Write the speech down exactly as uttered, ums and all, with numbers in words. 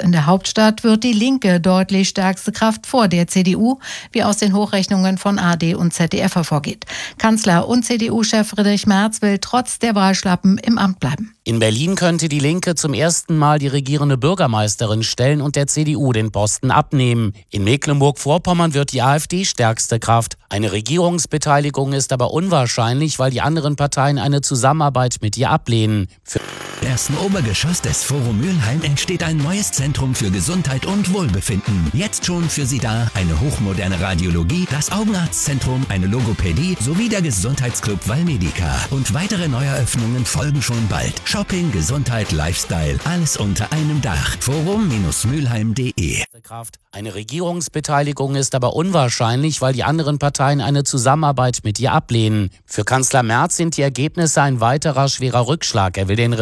In der Hauptstadt wird die Linke deutlich stärkste Kraft vor der C D U, wie aus den Hochrechnungen von A R D und Z D F hervorgeht. Kanzler und C D U-Chef Friedrich Merz will trotz der Wahlschlappen im Amt bleiben. In Berlin könnte die Linke zum ersten Mal die regierende Bürgermeisterin stellen und der C D U den Posten abnehmen. In Mecklenburg-Vorpommern wird die AfD stärkste Kraft. Eine Regierungsbeteiligung ist aber unwahrscheinlich, weil die anderen Parteien eine Zusammenarbeit mit ihr ablehnen. Für Im ersten Obergeschoss des Forum Mülheim entsteht ein neues Zentrum für Gesundheit und Wohlbefinden. Jetzt schon für Sie da eine hochmoderne Radiologie, das Augenarztzentrum, eine Logopädie sowie der Gesundheitsclub Valmedica. Und weitere Neueröffnungen folgen schon bald. Shopping, Gesundheit, Lifestyle, alles unter einem Dach. forum Mülheim punkt de. Eine Regierungsbeteiligung ist aber unwahrscheinlich, weil die anderen Parteien eine Zusammenarbeit mit ihr ablehnen. Für Kanzler Merz sind die Ergebnisse ein weiterer schwerer Rückschlag. Er will den